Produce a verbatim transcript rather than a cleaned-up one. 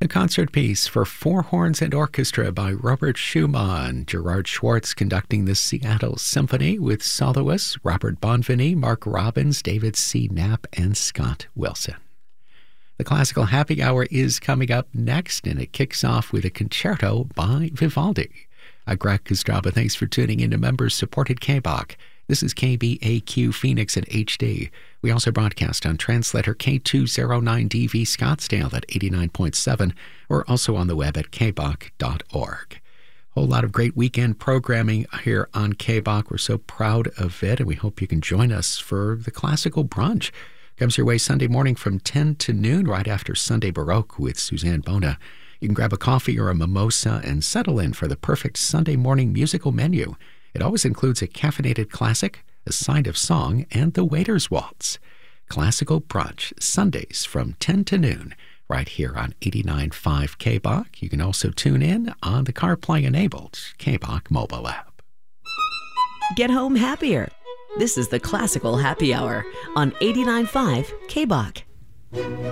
A concert piece for four horns and orchestra by Robert Schumann. Gerard Schwartz conducting the Seattle Symphony with soloists Robert Bonvanie, Mark Robbins, David C. Knapp, and Scott Wilson. The Classical Happy Hour is coming up next, and it kicks off with a concerto by Vivaldi. I'm Greg Kostraba. Thanks for tuning in to members-supported K B O C. This is K B A Q Phoenix in H D. We also broadcast on translator K two oh nine D V Scottsdale at eighty-nine point seven, or also on the web at k b o c dot org. A whole lot of great weekend programming here on K B O C. We're so proud of it, and we hope you can join us for the Classical Brunch. Comes your way Sunday morning from ten to noon, right after Sunday Baroque with Suzanne Bona. You can grab a coffee or a mimosa and settle in for the perfect Sunday morning musical menu. It always includes a caffeinated classic, a side of song, and the Waiter's Waltz. Classical Brunch, Sundays from ten to noon, right here on eighty-nine point five K B O C. You can also tune in on the CarPlay-enabled K B O C mobile app. Get home happier. This is the Classical Happy Hour on eighty-nine point five K B O C.